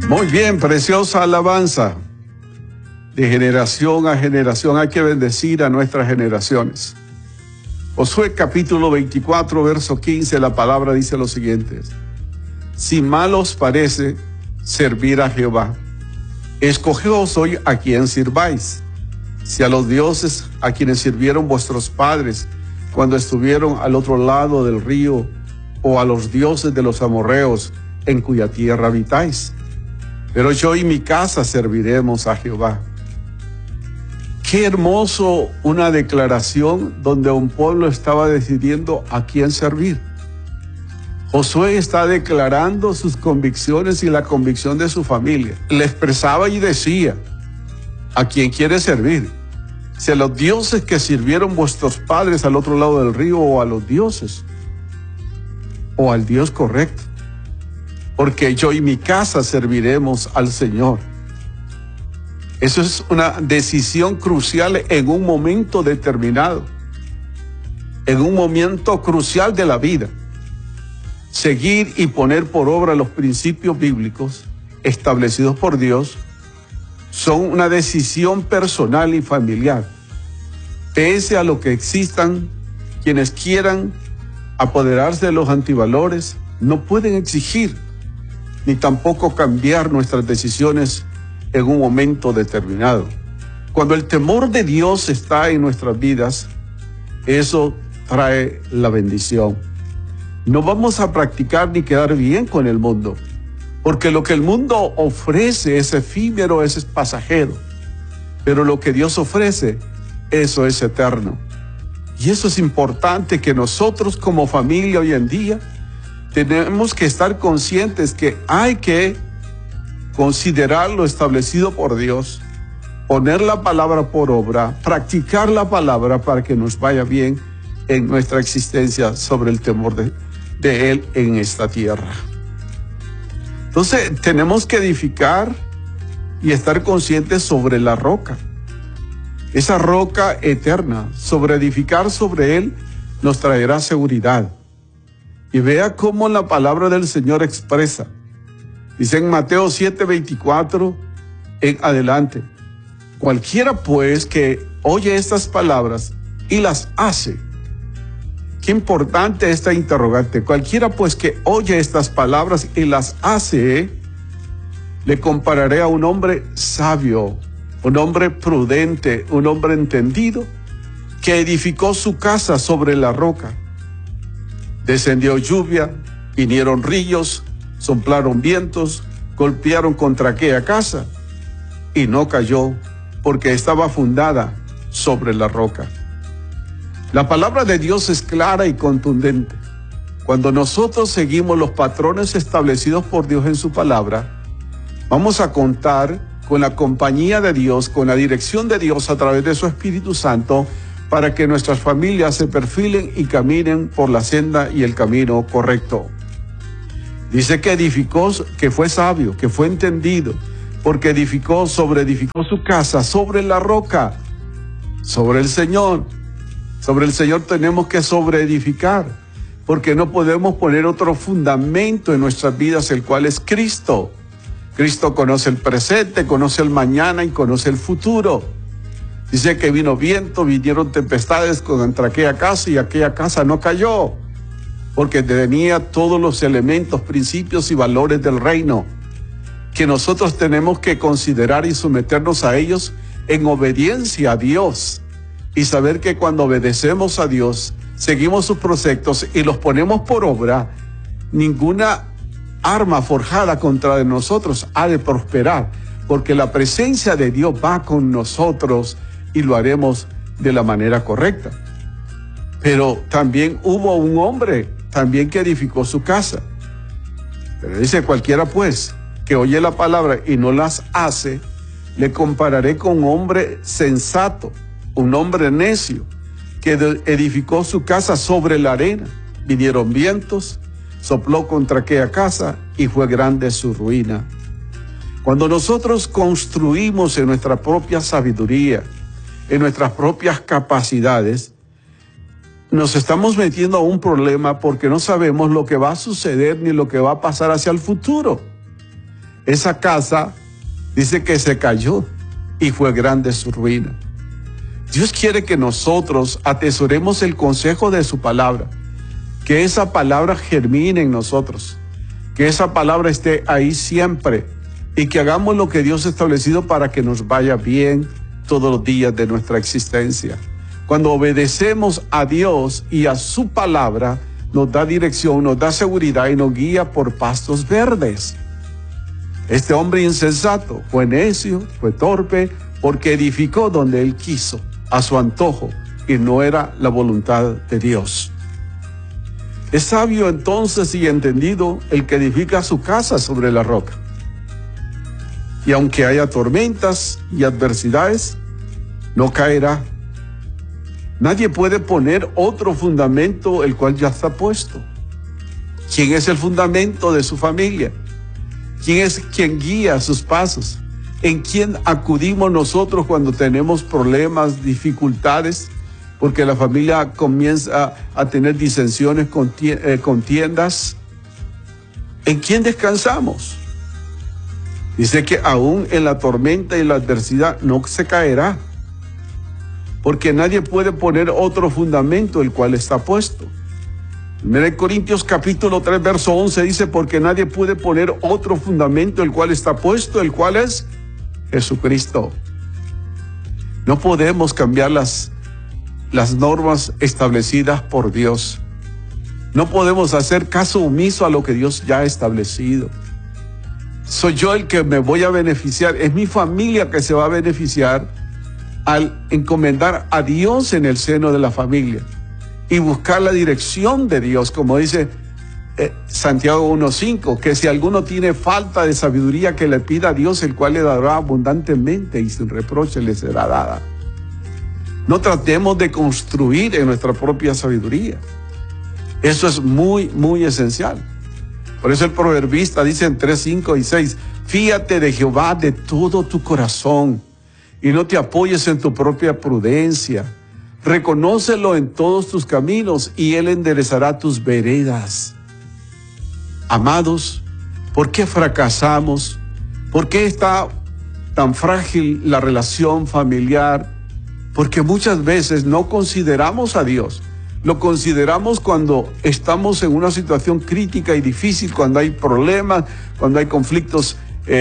Muy bien, preciosa alabanza. De generación a generación hay que bendecir a nuestras generaciones. Josué capítulo 24, verso 15, la palabra dice lo siguiente: si mal os parece servir a Jehová, escogeos hoy a quien sirváis, si a los dioses a quienes sirvieron vuestros padres cuando estuvieron al otro lado del río, o a los dioses de los amorreos en cuya tierra habitáis. Pero yo y mi casa serviremos a Jehová. Qué hermoso una declaración donde un pueblo estaba decidiendo a quién servir. Josué está declarando sus convicciones y la convicción de su familia. Le expresaba y decía: ¿a quién quiere servir? Si a los dioses que sirvieron vuestros padres al otro lado del río, o a los dioses, o al Dios correcto. Porque yo y mi casa serviremos al Señor. Eso es una decisión crucial en un momento determinado, en un momento crucial de la vida. Seguir y poner por obra los principios bíblicos establecidos por Dios son una decisión personal y familiar. Pese a lo que existan quienes quieran apoderarse de los antivalores, no pueden exigir ni tampoco cambiar nuestras decisiones en un momento determinado. Cuando el temor de Dios está en nuestras vidas, eso trae la bendición. No vamos a practicar ni quedar bien con el mundo, porque lo que el mundo ofrece es efímero, es pasajero, pero lo que Dios ofrece, eso es eterno. Y eso es importante, que nosotros como familia hoy en día tenemos que estar conscientes que hay que considerar lo establecido por Dios, poner la palabra por obra, practicar la palabra para que nos vaya bien en nuestra existencia sobre el temor de Él en esta tierra. Entonces tenemos que edificar y estar conscientes sobre la roca, esa roca eterna. Sobre edificar sobre Él nos traerá seguridad. Y vea cómo la palabra del Señor expresa. Dice en Mateo 7:24 en adelante: cualquiera pues que oye estas palabras y las hace. Qué importante esta interrogante. Cualquiera pues que oye estas palabras y las hace, le compararé a un hombre sabio, un hombre prudente, un hombre entendido, que edificó su casa sobre la roca. Descendió lluvia, vinieron ríos, soplaron vientos, golpearon contra aquella casa, y no cayó, porque estaba fundada sobre la roca. La palabra de Dios es clara y contundente. Cuando nosotros seguimos los patrones establecidos por Dios en su palabra, vamos a contar con la compañía de Dios, con la dirección de Dios a través de su Espíritu Santo, para que nuestras familias se perfilen y caminen por la senda y el camino correcto. Dice que edificó, que fue sabio, que fue entendido, porque edificó su casa sobre la roca, sobre el Señor. Sobre el Señor tenemos que sobreedificar, porque no podemos poner otro fundamento en nuestras vidas, el cual es Cristo. Cristo conoce el presente, conoce el mañana y conoce el futuro. Dice que vino viento, vinieron tempestades contra aquella casa, y aquella casa no cayó, porque tenía todos los elementos, principios y valores del reino, que nosotros tenemos que considerar y someternos a ellos en obediencia a Dios, y saber que cuando obedecemos a Dios, seguimos sus preceptos y los ponemos por obra, ninguna arma forjada contra nosotros ha de prosperar, porque la presencia de Dios va con nosotros y lo haremos de la manera correcta. Pero también hubo un hombre también que edificó su casa. Pero dice: cualquiera pues que oye la palabra y no las hace, le compararé con un hombre sensato, un hombre necio, que edificó su casa sobre la arena. Vinieron vientos, sopló contra aquella casa, y fue grande su ruina. Cuando nosotros construimos en nuestra propia sabiduría, en nuestras propias capacidades, nos estamos metiendo a un problema, porque no sabemos lo que va a suceder ni lo que va a pasar hacia el futuro. esa casa dice que se cayó y fue grande su ruina. Dios quiere que nosotros atesoremos el consejo de su palabra, que esa palabra germine en nosotros, que esa palabra esté ahí siempre y que hagamos lo que Dios ha establecido para que nos vaya bien todos los días de nuestra existencia. Cuando obedecemos a Dios y a su palabra, nos da dirección, nos da seguridad y nos guía por pastos verdes. Este hombre insensato fue necio, fue torpe, porque edificó donde él quiso, a su antojo, y no era la voluntad de Dios. Es sabio entonces y entendido el que edifica su casa sobre la roca. Y aunque haya tormentas y adversidades, no caerá. Nadie puede poner otro fundamento el cual ya está puesto. ¿Quién es el fundamento de su familia? ¿Quién es quien guía sus pasos? ¿En quién acudimos nosotros cuando tenemos problemas, dificultades? Porque la familia comienza a tener disensiones, contiendas. ¿En quién descansamos? Dice que aún en la tormenta y la adversidad no se caerá, porque nadie puede poner otro fundamento el cual está puesto. 1 Corintios capítulo 3 verso 11 dice, porque nadie puede poner otro fundamento el cual está puesto, el cual es Jesucristo. No podemos cambiar las normas establecidas por Dios. No podemos hacer caso omiso a lo que Dios ya ha establecido. Soy yo el que me voy a beneficiar, es mi familia que se va a beneficiar al encomendar a Dios en el seno de la familia y buscar la dirección de Dios, como dice Santiago 1:5, que si alguno tiene falta de sabiduría, que le pida a Dios, el cual le dará abundantemente y sin reproche le será dada. No tratemos de construir en nuestra propia sabiduría. Eso es muy, muy esencial. Por eso el proverbista dice en 3:5 y 6, fíate de Jehová de todo tu corazón y no te apoyes en tu propia prudencia. Reconócelo en todos tus caminos y Él enderezará tus veredas. Amados, ¿por qué fracasamos? ¿Por qué está tan frágil la relación familiar? Porque muchas veces no consideramos a Dios. Lo consideramos cuando estamos en una situación crítica y difícil, cuando hay problemas, cuando hay conflictos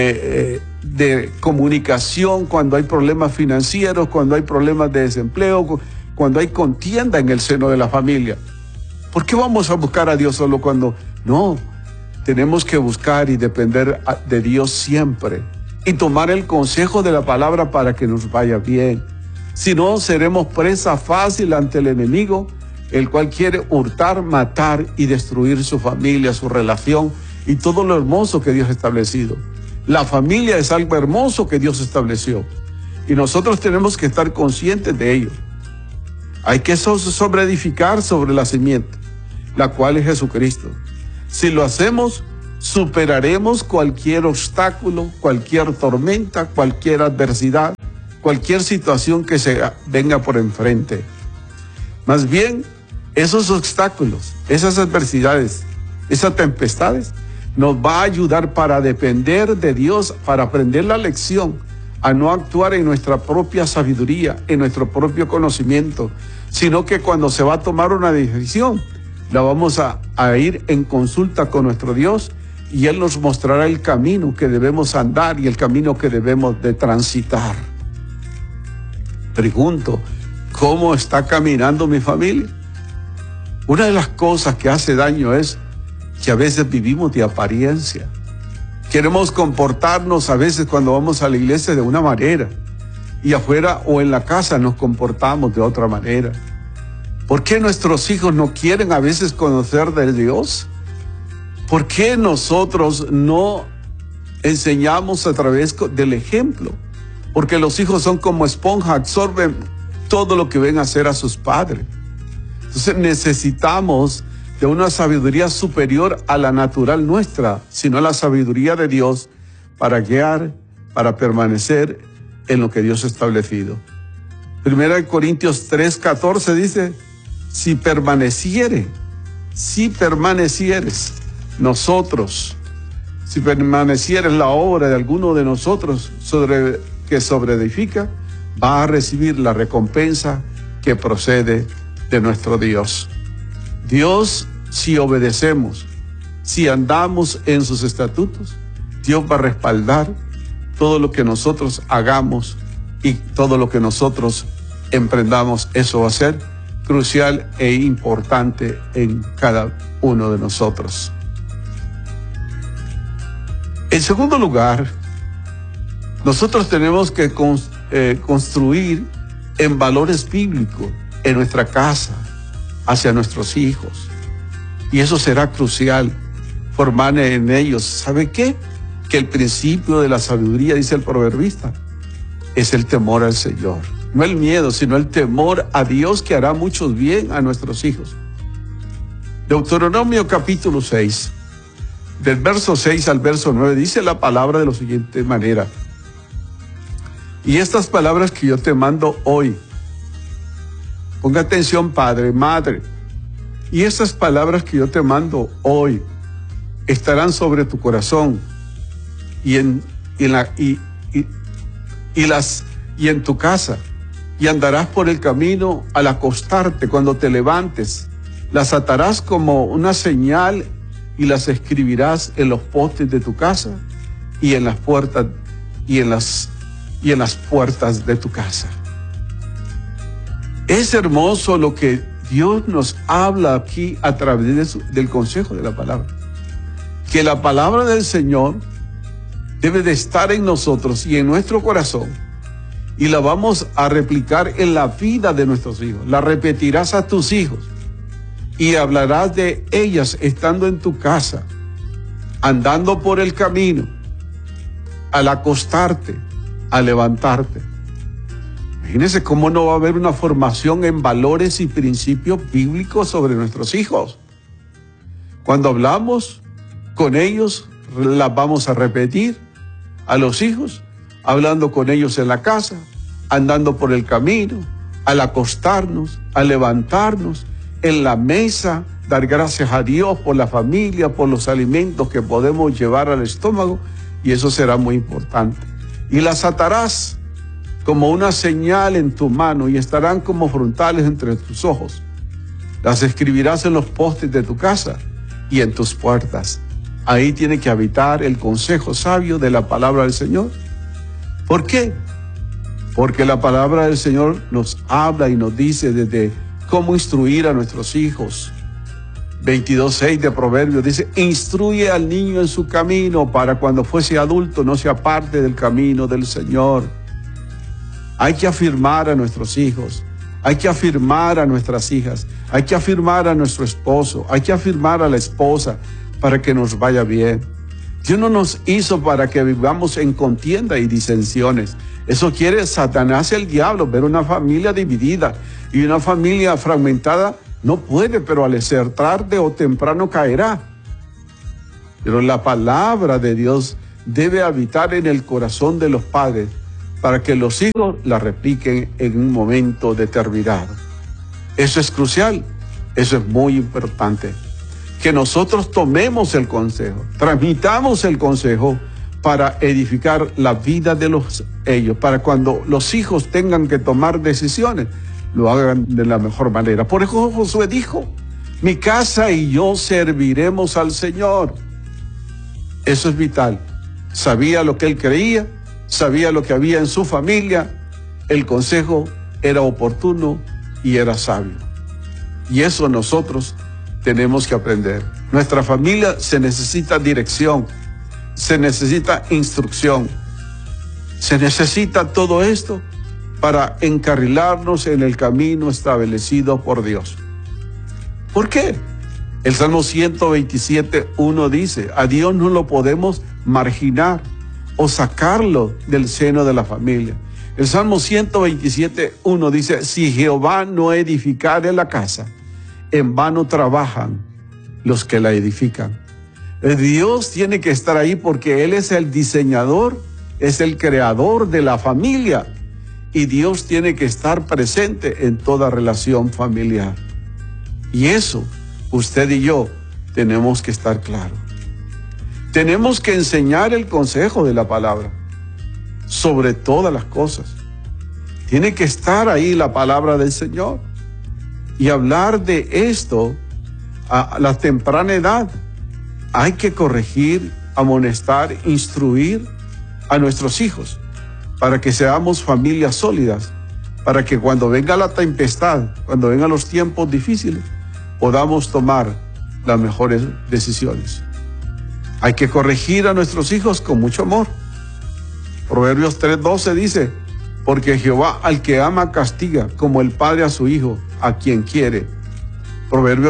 de comunicación, cuando hay problemas financieros, cuando hay problemas de desempleo, cuando hay contienda en el seno de la familia. ¿Por qué vamos a buscar a Dios solo cuando? No, tenemos que buscar y depender de Dios siempre y tomar el consejo de la palabra para que nos vaya bien. Si no, seremos presa fácil ante el enemigo, el cual quiere hurtar, matar y destruir su familia, su relación y todo lo hermoso que Dios ha establecido. La familia es algo hermoso que Dios estableció y nosotros tenemos que estar conscientes de ello. Hay que sobreedificar sobre la simiente, la cual es Jesucristo. Si lo hacemos, superaremos cualquier obstáculo, cualquier tormenta, cualquier adversidad, cualquier situación que se venga por enfrente. Más bien, esos obstáculos, esas adversidades, esas tempestades, nos va a ayudar para depender de Dios, para aprender la lección, a no actuar en nuestra propia sabiduría, en nuestro propio conocimiento, sino que cuando se va a tomar una decisión, la vamos a ir en consulta con nuestro Dios y Él nos mostrará el camino que debemos andar y el camino que debemos de transitar. Pregunto, ¿cómo está caminando mi familia? Una de las cosas que hace daño es que a veces vivimos de apariencia. Queremos comportarnos a veces cuando vamos a la iglesia de una manera y afuera o en la casa nos comportamos de otra manera. ¿Por qué nuestros hijos no quieren a veces conocer de Dios? ¿Por qué nosotros no enseñamos a través del ejemplo? Porque los hijos son como esponja, absorben todo lo que ven hacer a sus padres. Entonces necesitamos de una sabiduría superior a la natural nuestra, sino a la sabiduría de Dios para guiar, para permanecer en lo que Dios ha establecido. 1 Corintios 3:14 dice, si permanecieres nosotros Si permaneciera en la obra de alguno de nosotros que sobreedifica, va a recibir la recompensa que procede de nuestro Dios. Dios, si obedecemos, si andamos en sus estatutos, Dios va a respaldar todo lo que nosotros hagamos y todo lo que nosotros emprendamos. Eso va a ser crucial e importante en cada uno de nosotros. En segundo lugar, nosotros tenemos que construir en valores bíblicos en nuestra casa, hacia nuestros hijos. Y eso será crucial, formar en ellos, ¿sabe qué? Que el principio de la sabiduría, dice el proverbista, es el temor al Señor. No el miedo, sino el temor a Dios, que hará mucho bien a nuestros hijos. Deuteronomio capítulo 6, del verso 6 al verso 9, dice la palabra de la siguiente manera: y estas palabras que yo te mando hoy, ponga atención, padre, madre, y estas palabras que yo te mando hoy estarán sobre tu corazón y en tu casa, y andarás por el camino al acostarte, cuando te levantes, las atarás como una señal y las escribirás en los postes de tu casa y en las puertas puertas de tu casa. Es hermoso lo que Dios nos habla aquí a través del consejo de la palabra. Que la palabra del Señor debe de estar en nosotros y en nuestro corazón, y la vamos a replicar en la vida de nuestros hijos. La repetirás a tus hijos y hablarás de ellas estando en tu casa, andando por el camino, al acostarte, al levantarte. Imagínense cómo no va a haber una formación en valores y principios bíblicos sobre nuestros hijos. Cuando hablamos con ellos, las vamos a repetir a los hijos, hablando con ellos en la casa, andando por el camino, al acostarnos, al levantarnos, en la mesa, dar gracias a Dios por la familia, por los alimentos que podemos llevar al estómago, y eso será muy importante. Y las atarás como una señal en tu mano y estarán como frontales entre tus ojos. Las escribirás en los postes de tu casa y en tus puertas. Ahí tiene que habitar el consejo sabio de la palabra del Señor. ¿Por qué? Porque la palabra del Señor nos habla y nos dice desde cómo instruir a nuestros hijos. 22:6 de Proverbios dice: instruye al niño en su camino, para cuando fuese adulto no se aparte del camino del Señor. Hay que afirmar a nuestros hijos, hay que afirmar a nuestras hijas, hay que afirmar a nuestro esposo, hay que afirmar a la esposa para que nos vaya bien. Dios no nos hizo para que vivamos en contienda y disensiones. Eso quiere Satanás, el diablo, ver una familia dividida y una familia fragmentada. No puede, pero al ser tarde o temprano caerá. Pero la palabra de Dios debe habitar en el corazón de los padres para que los hijos la repliquen en un momento determinado. Eso es crucial, eso es muy importante. Que nosotros tomemos el consejo, transmitamos el consejo para edificar la vida de ellos, para cuando los hijos tengan que tomar decisiones, lo hagan de la mejor manera. Por eso Josué dijo: mi casa y yo serviremos al Señor. Eso es vital. Sabía lo que él creía, sabía lo que había en su familia, el consejo era oportuno y era sabio. Y eso nosotros tenemos que aprender. Nuestra familia se necesita dirección, se necesita instrucción, se necesita todo esto para encarrilarnos en el camino establecido por Dios. ¿Por qué? El Salmo 127:1 dice: a Dios no lo podemos marginar o sacarlo del seno de la familia. El Salmo 127:1 dice: si Jehová no edificare la casa, en vano trabajan los que la edifican. Dios tiene que estar ahí porque Él es el diseñador, es el creador de la familia, y Dios tiene que estar presente en toda relación familiar. Y eso, usted y yo tenemos que estar claros. Tenemos que enseñar el consejo de la palabra sobre todas las cosas. Tiene que estar ahí la palabra del Señor y hablar de esto a la temprana edad. Hay que corregir, amonestar, instruir a nuestros hijos para que seamos familias sólidas, para que cuando venga la tempestad, cuando vengan los tiempos difíciles, podamos tomar las mejores decisiones. Hay que corregir a nuestros hijos con mucho amor. Proverbios 3:12 dice, porque Jehová al que ama castiga, como el padre a su hijo, a quien quiere. Proverbios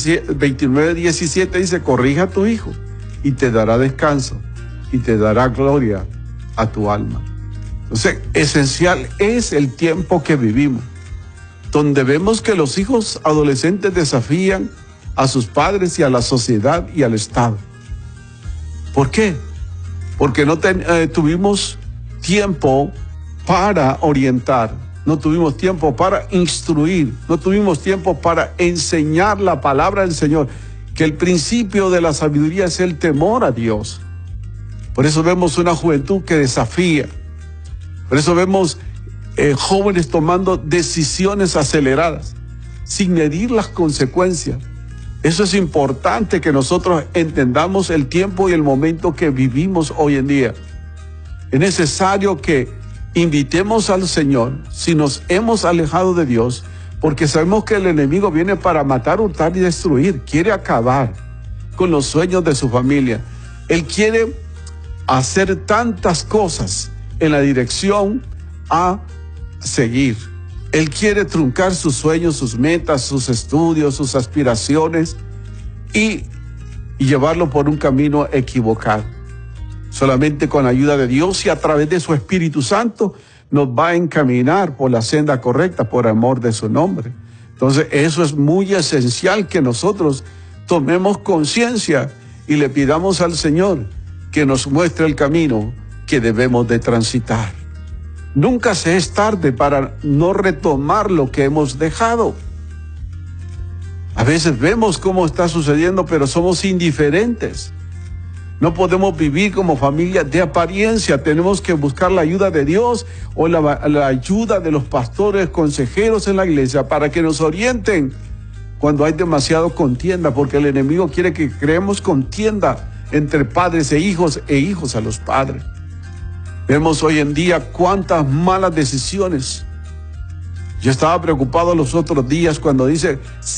29:17 dice, corrija a tu hijo y te dará descanso y te dará gloria a tu alma. Entonces, esencial es el tiempo que vivimos, donde vemos que los hijos adolescentes desafían a sus padres y a la sociedad y al Estado. ¿Por qué? Porque no tuvimos tiempo para orientar, no tuvimos tiempo para instruir, no tuvimos tiempo para enseñar la palabra del Señor, que el principio de la sabiduría es el temor a Dios. Por eso vemos una juventud que desafía, por eso vemos jóvenes tomando decisiones aceleradas, sin medir las consecuencias. Eso es importante que nosotros entendamos el tiempo y el momento que vivimos hoy en día. Es necesario que invitemos al Señor si nos hemos alejado de Dios, porque sabemos que el enemigo viene para matar, hurtar y destruir. Quiere acabar con los sueños de su familia. Él quiere hacer tantas cosas en la dirección a seguir. Él quiere truncar sus sueños, sus metas, sus estudios, sus aspiraciones y llevarlo por un camino equivocado. Solamente con la ayuda de Dios y a través de su Espíritu Santo nos va a encaminar por la senda correcta, por amor de su nombre. Entonces, eso es muy esencial, que nosotros tomemos conciencia y le pidamos al Señor que nos muestre el camino que debemos de transitar. Nunca se es tarde para no retomar lo que hemos dejado. A veces vemos cómo está sucediendo, pero somos indiferentes. No podemos vivir como familia de apariencia. Tenemos que buscar la ayuda de Dios o la ayuda de los pastores, consejeros en la iglesia para que nos orienten cuando hay demasiado contienda, porque el enemigo quiere que creemos contienda entre padres e hijos a los padres. Vemos hoy en día cuántas malas decisiones. Yo estaba preocupado los otros días cuando dice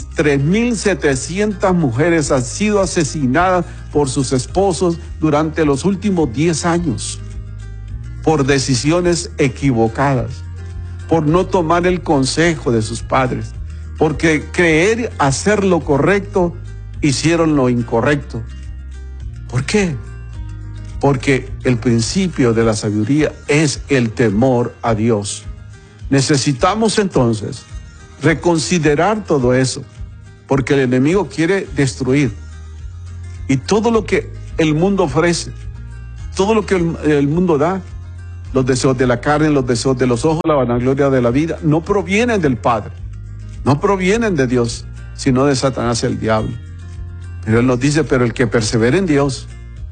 3.700 mujeres han sido asesinadas por sus esposos durante los últimos 10 años por decisiones equivocadas, por no tomar el consejo de sus padres, porque creer hacer lo correcto, hicieron lo incorrecto. ¿Por qué? Porque el principio de la sabiduría es el temor a Dios. Necesitamos entonces reconsiderar todo eso, porque el enemigo quiere destruir. Y todo lo que el mundo ofrece, todo lo que el mundo da, los deseos de la carne, los deseos de los ojos, la vanagloria de la vida, no provienen del Padre, no provienen de Dios, sino de Satanás, el diablo. Pero Él nos dice, pero el que persevere en Dios,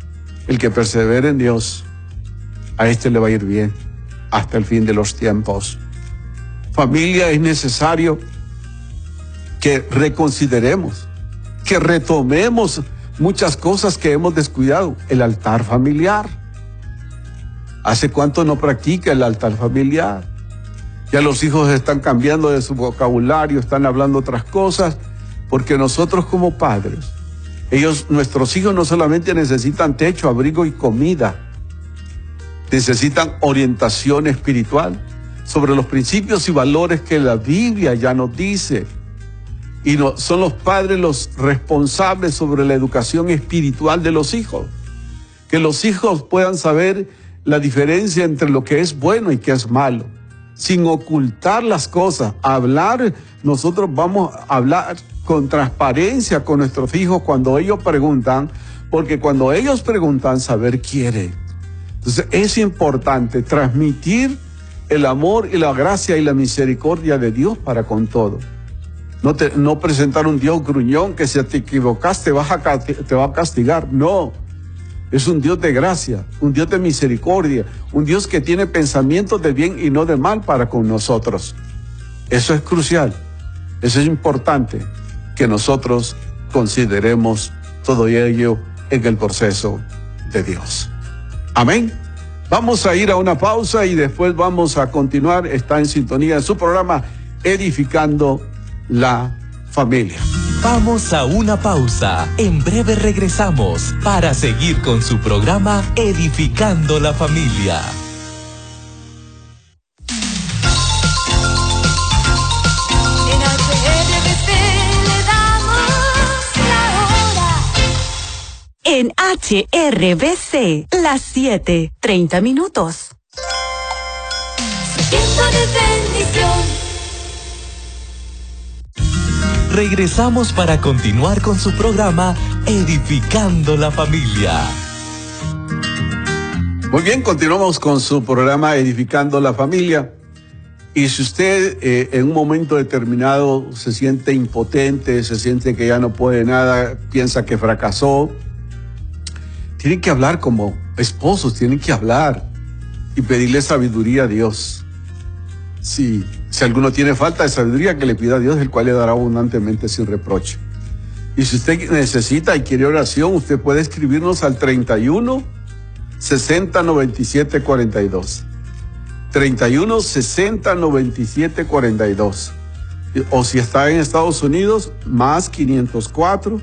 a este le va a ir bien hasta el fin de los tiempos. Familia, es necesario que reconsideremos, que retomemos muchas cosas que hemos descuidado. El altar familiar. ¿Hace cuánto no practica el altar familiar? Ya los hijos están cambiando de su vocabulario, están hablando otras cosas, porque nosotros como padres, nuestros hijos no solamente necesitan techo, abrigo y comida, necesitan orientación espiritual sobre los principios y valores que la Biblia ya nos dice. Y son los padres los responsables sobre la educación espiritual de los hijos. Que los hijos puedan saber la diferencia entre lo que es bueno y que es malo, sin ocultar las cosas. Nosotros vamos a hablar con transparencia con nuestros hijos cuando ellos preguntan, porque cuando ellos preguntan, saber quiere. Entonces es importante transmitir el amor y la gracia y la misericordia de Dios para con todo. No presentar un Dios gruñón que si te equivocaste te va a castigar. No. Es un Dios de gracia, un Dios de misericordia, un Dios que tiene pensamientos de bien y no de mal para con nosotros. Eso es crucial, eso es importante, que nosotros consideremos todo ello en el proceso de Dios. Amén. Vamos a ir a una pausa y después vamos a continuar. Está en sintonía en su programa Edificando la Familia. Vamos a una pausa. En breve regresamos para seguir con su programa Edificando la Familia. En HRBC, las 7:30 minutos. Tiempo de bendición. Regresamos para continuar con su programa Edificando la Familia. Muy bien, continuamos con su programa Edificando la Familia. Y si usted en un momento determinado se siente impotente, se siente que ya no puede nada, piensa que fracasó, tienen que hablar como esposos, tienen que hablar y pedirle sabiduría a Dios. Si alguno tiene falta de sabiduría, que le pida a Dios, el cual le dará abundantemente sin reproche. Y si usted necesita y quiere oración, usted puede escribirnos al 31 60 97 42. 31 60 97 42. O si está en Estados Unidos, más 504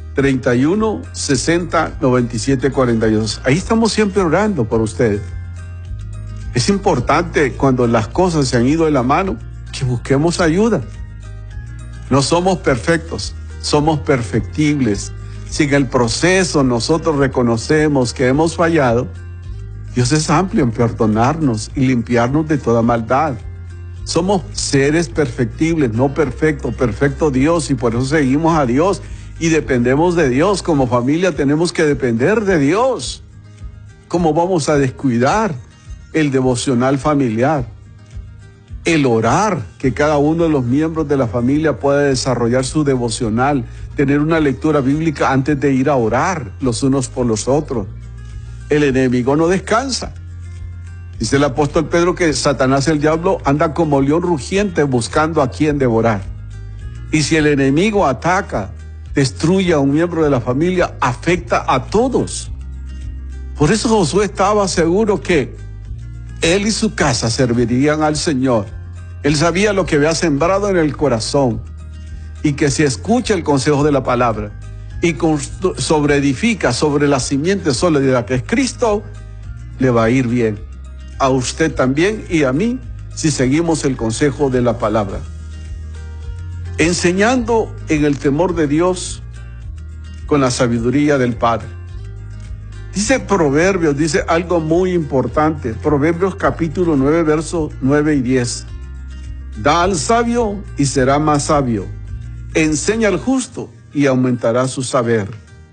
31 60 97 42. Ahí estamos siempre orando por ustedes. Es importante, cuando las cosas se han ido de la mano, que busquemos ayuda. No somos perfectos, somos perfectibles. Si en el proceso nosotros reconocemos que hemos fallado, Dios es amplio en perdonarnos y limpiarnos de toda maldad. Somos seres perfectibles, no perfectos, perfecto Dios, y por eso seguimos a Dios y dependemos de Dios. Como familia tenemos que depender de Dios. ¿Cómo vamos a descuidar el devocional familiar? El orar, que cada uno de los miembros de la familia pueda desarrollar su devocional, tener una lectura bíblica antes de ir a orar los unos por los otros. El enemigo no descansa. Dice el apóstol Pedro que Satanás, el diablo, anda como león rugiente buscando a quien devorar. Y si el enemigo ataca, destruye a un miembro de la familia, afecta a todos. Por eso Josué estaba seguro que él y su casa servirían al Señor. Él sabía lo que había sembrado en el corazón, y que si escucha el consejo de la palabra y sobreedifica sobre la simiente sólida que es Cristo, le va a ir bien. A usted también y a mí, si seguimos el consejo de la palabra. Enseñando en el temor de Dios con la sabiduría del Padre. Dice Proverbios, dice algo muy importante. Proverbios capítulo 9, versos 9 y 10. Da al sabio y será más sabio. Enseña al justo y aumentará su saber.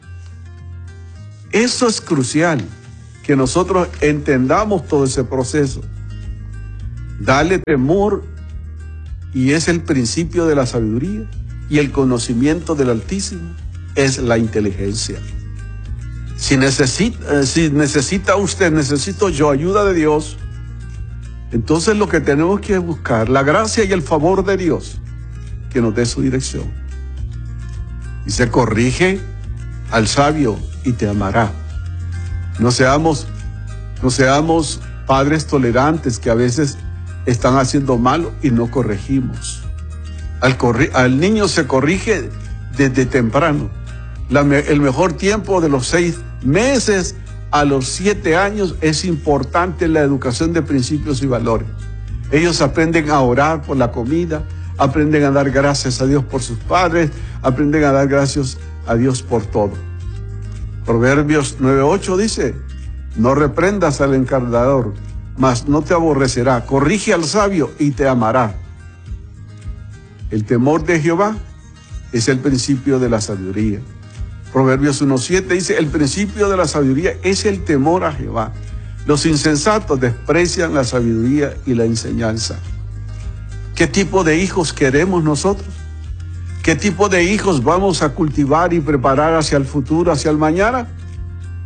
Eso es crucial, que nosotros entendamos todo ese proceso. Dale temor, y es el principio de la sabiduría, y el conocimiento del Altísimo es la inteligencia. Si necesita usted, necesito yo ayuda de Dios, entonces lo que tenemos que buscar, la gracia y el favor de Dios, que nos dé su dirección. Y se corrige al sabio y te amará. No seamos padres tolerantes que a veces están haciendo mal y no corregimos. Al niño se corrige desde temprano. El mejor tiempo, de los 6 meses a los 7 años, es importante la educación de principios y valores. Ellos aprenden a orar por la comida, aprenden a dar gracias a Dios por sus padres, aprenden a dar gracias a Dios por todo. Proverbios 9:8 dice: no reprendas al encargador, mas no te aborrecerá. Corrige al sabio y te amará. El temor de Jehová es el principio de la sabiduría. Proverbios 1:7 dice: el principio de la sabiduría es el temor a Jehová. Los insensatos desprecian la sabiduría y la enseñanza. ¿Qué tipo de hijos queremos nosotros? ¿Qué tipo de hijos vamos a cultivar y preparar hacia el futuro, hacia el mañana?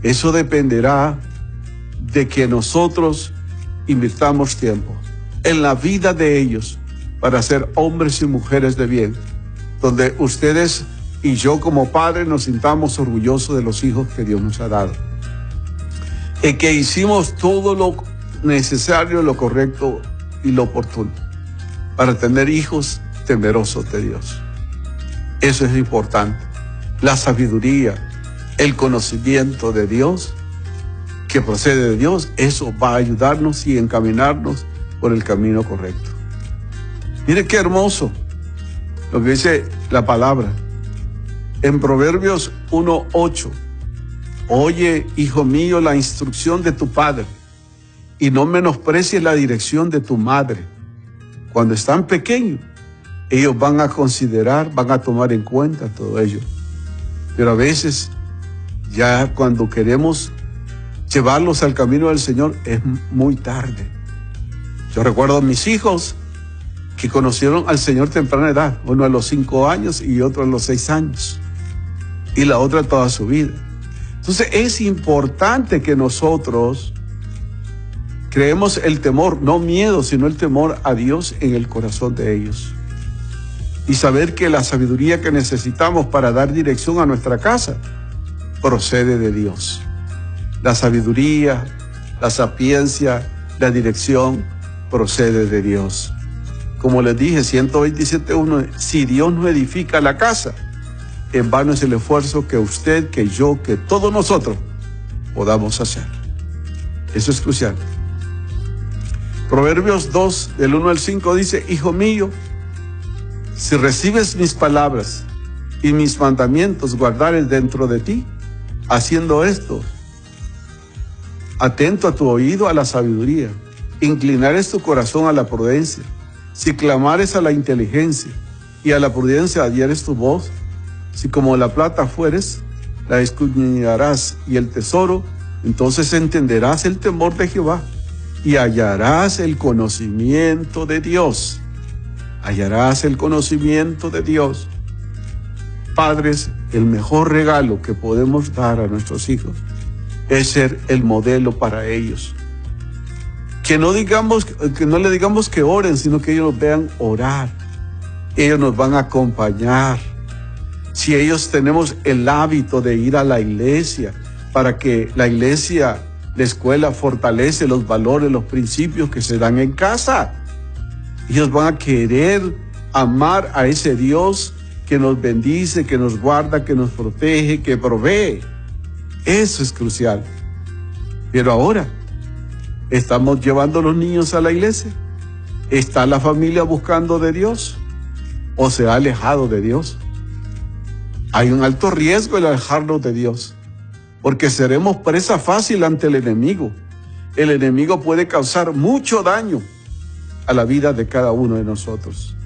Eso dependerá de que nosotros invirtamos tiempo en la vida de ellos para ser hombres y mujeres de bien, donde ustedes y yo como padres nos sintamos orgullosos de los hijos que Dios nos ha dado. Y que hicimos todo lo necesario, lo correcto y lo oportuno para tener hijos temerosos de Dios. Eso es importante. La sabiduría, el conocimiento de Dios, que procede de Dios, eso va a ayudarnos y encaminarnos por el camino correcto. Mire qué hermoso lo que dice la palabra. En Proverbios 1:8, oye, hijo mío, la instrucción de tu padre y no menosprecies la dirección de tu madre. Cuando están pequeños, ellos van a considerar, van a tomar en cuenta todo ello. Pero a veces, ya cuando queremos llevarlos al camino del Señor, es muy tarde. Yo recuerdo a mis hijos que conocieron al Señor temprana edad, uno a los 5 años y otro a los 6 años, y la otra toda su vida. Entonces es importante que nosotros creemos el temor, no miedo, sino el temor a Dios en el corazón de ellos. Y saber que la sabiduría que necesitamos para dar dirección a nuestra casa procede de Dios. La sabiduría, la sapiencia, la dirección procede de Dios. Como les dije, 127:1, si Dios no edifica la casa, en vano es el esfuerzo que usted, que yo, que todos nosotros podamos hacer. Eso es crucial. Proverbios 2, del 1 al 5 dice, hijo mío, si recibes mis palabras y mis mandamientos guardares dentro de ti, haciendo esto, atento a tu oído a la sabiduría, inclinares tu corazón a la prudencia, si clamares a la inteligencia y a la prudencia adhieres tu voz, si como la plata fueres, la escudriñarás y el tesoro, entonces entenderás el temor de Jehová y hallarás el conocimiento de Dios. Hallarás el conocimiento de Dios. Padres, el mejor regalo que podemos dar a nuestros hijos es ser el modelo para ellos. Que no le digamos que oren, sino que ellos nos vean orar. Ellos nos van a acompañar. Si ellos tenemos el hábito de ir a la iglesia, para que la iglesia, la escuela fortalece los valores, los principios que se dan en casa. Ellos van a querer amar a ese Dios que nos bendice, que nos guarda, que nos protege, que provee. Eso es crucial. Pero ahora, ¿estamos llevando a los niños a la iglesia? ¿Está la familia buscando de Dios? ¿O se ha alejado de Dios? Hay un alto riesgo en alejarnos de Dios, porque seremos presa fácil ante el enemigo. El enemigo puede causar mucho daño a la vida de cada uno de nosotros.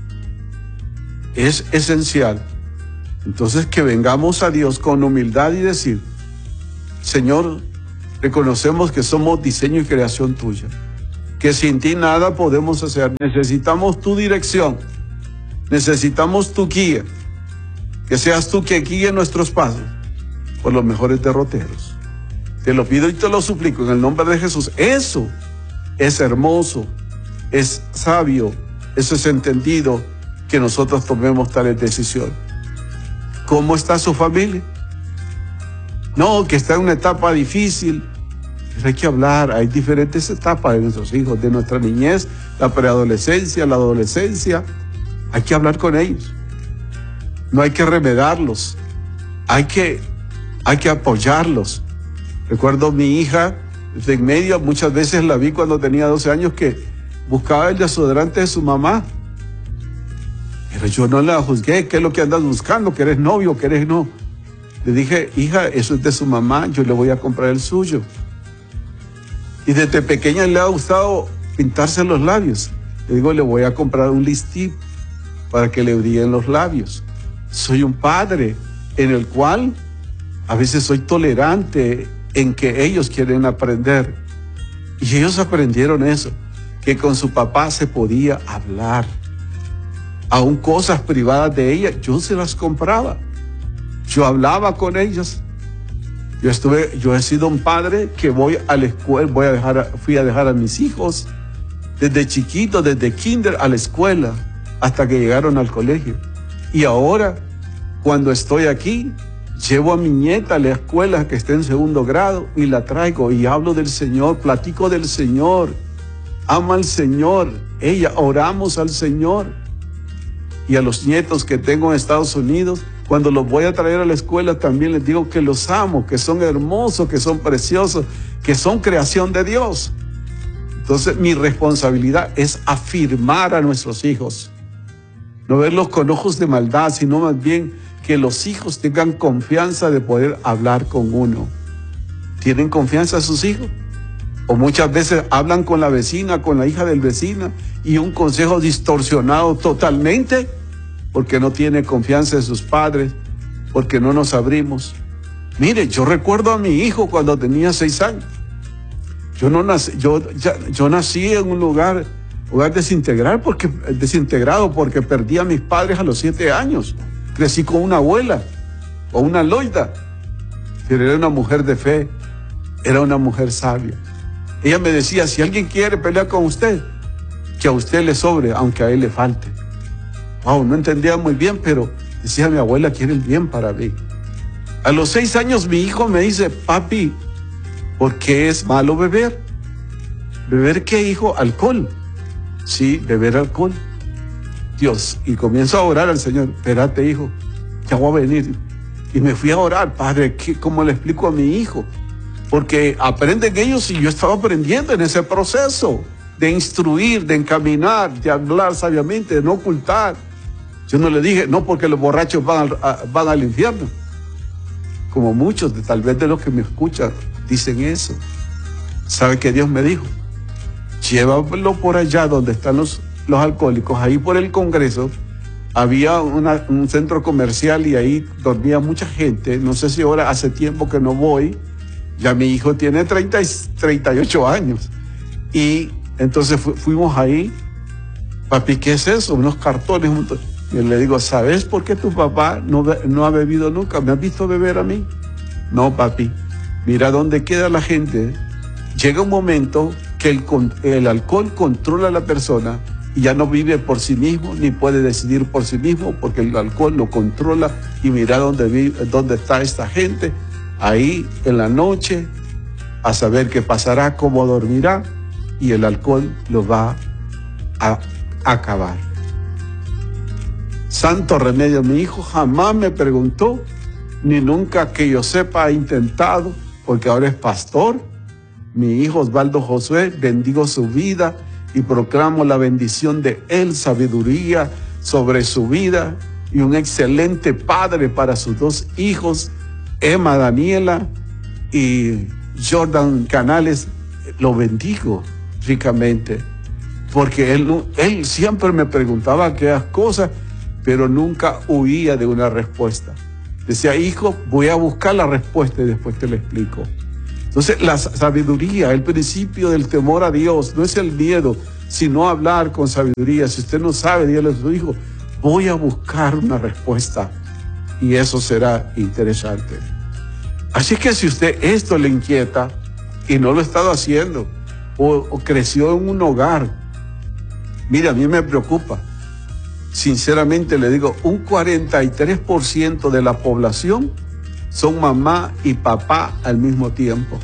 Es esencial, entonces, que vengamos a Dios con humildad y decir, Señor, reconocemos que somos diseño y creación tuya, que sin ti nada podemos hacer. Necesitamos tu dirección, necesitamos tu guía, que seas tú que guíe nuestros pasos por los mejores derroteros. Te lo pido y te lo suplico en el nombre de Jesús. Eso es hermoso, es sabio, eso es entendido, que nosotros tomemos tales decisiones. ¿Cómo está su familia? No, que está en una etapa difícil. Pero hay que hablar, hay diferentes etapas de nuestros hijos, de nuestra niñez, la preadolescencia, la adolescencia. Hay que hablar con ellos. No hay que remedarlos, hay que apoyarlos. Recuerdo mi hija de en medio, muchas veces la vi cuando tenía 12 años que buscaba el desodorante de su mamá. Pero yo no la juzgué, ¿qué es lo que andas buscando? ¿Que eres novio? ¿Que eres no? Le dije, hija, eso es de su mamá, yo le voy a comprar el suyo. Y desde pequeña le ha gustado pintarse los labios. Le digo, le voy a comprar un lipstick para que le brillen los labios. Soy un padre en el cual a veces soy tolerante en que ellos quieren aprender. Y ellos aprendieron eso, que con su papá se podía hablar. Aún cosas privadas de ella, yo se las compraba. Yo hablaba con ellos. Yo he sido un padre que voy a la escuela, fui a dejar a mis hijos desde chiquito, desde kinder a la escuela, hasta que llegaron al colegio. Y ahora, cuando estoy aquí, llevo a mi nieta a la escuela que está en 2º grado y la traigo y hablo del Señor, platico del Señor, ama al Señor, oramos al Señor. Y a los nietos que tengo en Estados Unidos, cuando los voy a traer a la escuela, también les digo que los amo, que son hermosos, que son preciosos, que son creación de Dios. Entonces, mi responsabilidad es afirmar a nuestros hijos, no verlos con ojos de maldad, sino más bien que los hijos tengan confianza de poder hablar con uno. ¿Tienen confianza sus hijos? O muchas veces hablan con la vecina, con la hija del vecino, y un consejo distorsionado totalmente, porque no tiene confianza en sus padres, porque no nos abrimos. Mire, yo recuerdo a mi hijo cuando tenía 6 años. Yo nací en un lugar desintegrado porque perdí a mis padres a los 7 años. Crecí con una abuela, o una loida, pero era una mujer de fe, era una mujer sabia. Ella me decía, si alguien quiere pelear con usted, que a usted le sobre, aunque a él le falte. Wow, no entendía muy bien, pero decía, mi abuela quiere el bien para mí. A los 6 años mi hijo me dice, papi, ¿por qué es malo beber? ¿Beber qué, hijo? Alcohol. Sí, beber alcohol. Dios, y comienzo a orar al Señor. Espérate, hijo, ya voy a venir. Y me fui a orar, Padre, ¿cómo le explico a mi hijo? Porque aprenden ellos y yo estaba aprendiendo en ese proceso de instruir, de encaminar, de hablar sabiamente, de no ocultar. Yo no le dije, no, porque los borrachos van al infierno. Como muchos, tal vez de los que me escuchan, dicen eso. ¿Sabe qué Dios me dijo? Llévalo por allá donde están los alcohólicos. Ahí por el Congreso había un centro comercial y ahí dormía mucha gente. No sé si ahora hace tiempo que no voy. Ya mi hijo tiene 38 años. Y entonces fuimos ahí. Papi, ¿qué es eso? Unos cartones. Y le digo, ¿sabes por qué tu papá no ha bebido nunca? ¿Me has visto beber a mí? No, papi. Mira dónde queda la gente. Llega un momento que el alcohol controla a la persona y ya no vive por sí mismo, ni puede decidir por sí mismo, porque el alcohol lo controla. Y mira dónde está esta gente. Ahí en la noche, a saber qué pasará, cómo dormirá, y el alcohol lo va a acabar. Santo remedio, mi hijo jamás me preguntó, ni nunca que yo sepa ha intentado, porque ahora es pastor. Mi hijo Osvaldo Josué, bendigo su vida y proclamo la bendición de él, sabiduría sobre su vida y un excelente padre para sus 2 hijos, Emma Daniela y Jordan Canales. Lo bendigo ricamente, porque él siempre me preguntaba aquellas cosas, pero nunca huía de una respuesta. Decía, hijo, voy a buscar la respuesta y después te la explico. Entonces, la sabiduría, el principio del temor a Dios, no es el miedo, sino hablar con sabiduría. Si usted no sabe, dígale a su hijo, voy a buscar una respuesta. Y eso será interesante. Así que si usted esto le inquieta y no lo ha estado haciendo, o creció en un hogar, mire, a mí me preocupa. Sinceramente le digo, un 43% de la población son mamá y papá al mismo tiempo.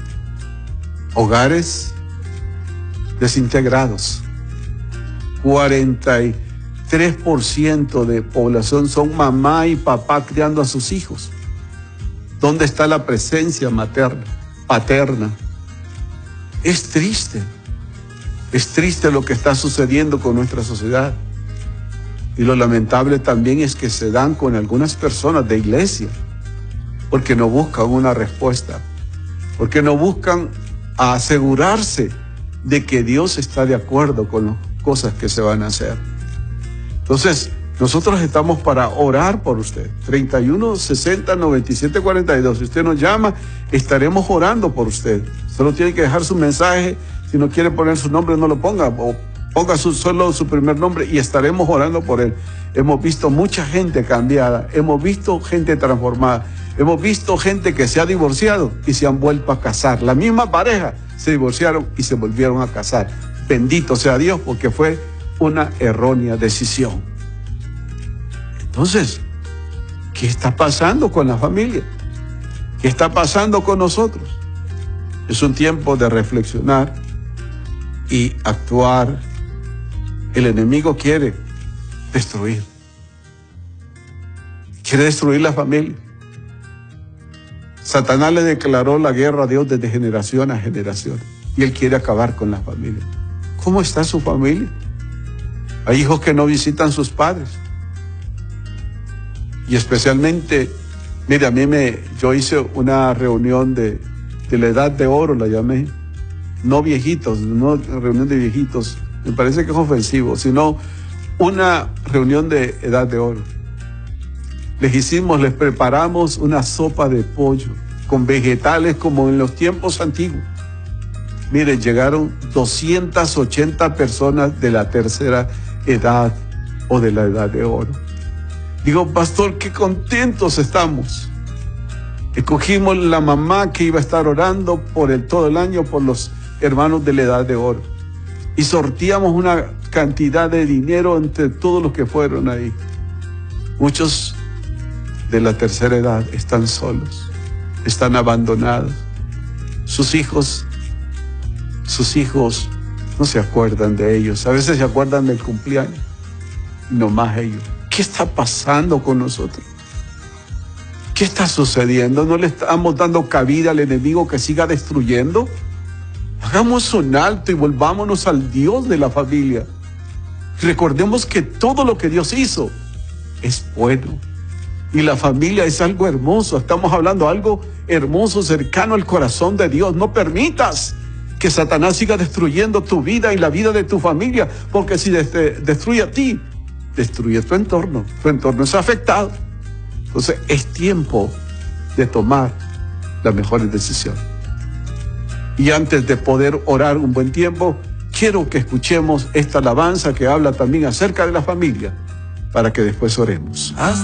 Hogares desintegrados. 43% de población son mamá y papá criando a sus hijos. ¿Dónde está la presencia materna, paterna? Es triste lo que está sucediendo con nuestra sociedad. Y lo lamentable también es que se dan con algunas personas de iglesia, porque no buscan una respuesta, porque no buscan asegurarse de que Dios está de acuerdo con las cosas que se van a hacer. Entonces, nosotros estamos para orar por usted. 3160-9742. Si usted nos llama, estaremos orando por usted. Solo tiene que dejar su mensaje. Si no quiere poner su nombre, no lo ponga. O Ponga solo su primer nombre y estaremos orando por él. Hemos visto mucha gente cambiada, hemos visto gente transformada, hemos visto gente que se ha divorciado y se han vuelto a casar. La misma pareja se divorciaron y se volvieron a casar. Bendito sea Dios, porque fue una errónea decisión. Entonces, ¿qué está pasando con la familia? ¿Qué está pasando con nosotros? Es un tiempo de reflexionar y actuar. El enemigo quiere destruir. Quiere destruir la familia. Satanás le declaró la guerra a Dios desde generación a generación. Y él quiere acabar con la familia. ¿Cómo está su familia? Hay hijos que no visitan sus padres. Y especialmente, mire, yo hice una reunión de la edad de oro, la llamé. No viejitos, no reunión de viejitos. Me parece que es ofensivo, sino una reunión de edad de oro. Les preparamos una sopa de pollo con vegetales como en los tiempos antiguos. Miren, llegaron 280 personas de la tercera edad o de la edad de oro. Digo, pastor, qué contentos estamos. Escogimos la mamá que iba a estar orando todo el año por los hermanos de la edad de oro. Y sorteamos una cantidad de dinero entre todos los que fueron ahí. Muchos de la tercera edad están solos, están abandonados. Sus hijos no se acuerdan de ellos. A veces se acuerdan del cumpleaños, no más ellos. ¿Qué está pasando con nosotros? ¿Qué está sucediendo? ¿No le estamos dando cabida al enemigo que siga destruyendo? Hagamos un alto y volvámonos al Dios de la familia. Recordemos que todo lo que Dios hizo es bueno. Y la familia es algo hermoso. Estamos hablando de algo hermoso, cercano al corazón de Dios. No permitas que Satanás siga destruyendo tu vida y la vida de tu familia, porque si destruye a ti, destruye tu entorno. Tu entorno es afectado. Entonces es tiempo de tomar las mejores decisiones. Y antes de poder orar un buen tiempo, quiero que escuchemos esta alabanza que habla también acerca de la familia, para que después oremos.